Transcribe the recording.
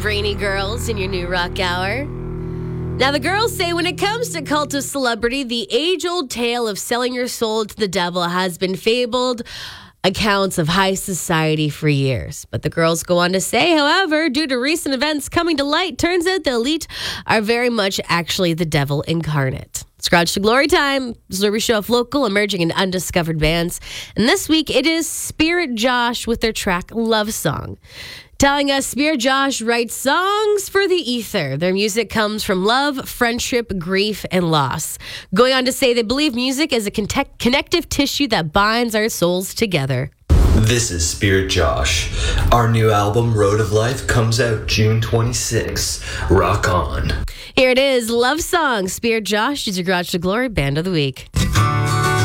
Brainy Girls in your new rock hour. Now, the girls say when it comes to cult of celebrity, the age-old tale of selling your soul to the devil has been fabled accounts of high society for years. But the girls go on to say, however, due to recent events coming to light, turns out the elite are very much actually the devil incarnate. Scratch to Glory time. This is where we show off local, emerging, and undiscovered bands. And this week, it is Spirit Josh with their track Love Song. Telling us Spirit Josh writes songs for the ether. Their music comes from love, friendship, grief, and loss. Going on to say they believe music is a connective tissue that binds our souls together. This is Spirit Josh. Our new album, Road of Life, comes out June 26. Rock on. Here it is, Love Song. Spirit Josh is your Garage to Glory Band of the Week.